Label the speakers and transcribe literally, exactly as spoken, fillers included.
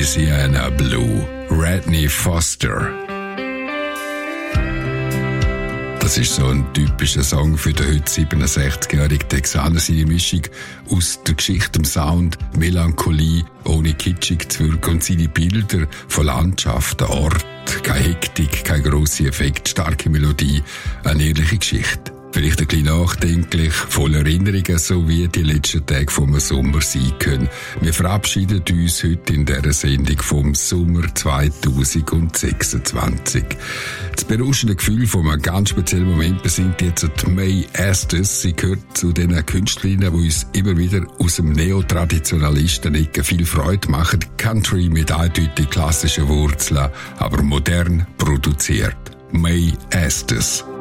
Speaker 1: Louisiana Blue, Rodney Foster. Das ist so ein typischer Song für den heute siebenundsechzigjährigen Texaner. Seine Mischung aus der Geschichte, dem Sound, Melancholie, ohne kitschig zu wirken und seine Bilder von Landschaften, Ort, keine Hektik, kein grosser Effekt, starke Melodie, eine ehrliche Geschichte. Vielleicht ein bisschen nachdenklich, voll Erinnerungen, so wie die letzten Tage vom Sommer sein können. Wir verabschieden uns heute in dieser Sendung vom Sommer zweitausendsechsundzwanzig. Das berauschende Gefühl von einem ganz speziellen Moment besingt jetzt die Mae Estes. Sie gehört zu den Künstlerinnen, die uns immer wieder aus dem Neotraditionalisten-Ecke viel Freude machen. Country mit eindeutig klassischen Wurzeln, aber modern produziert. Mae Estes.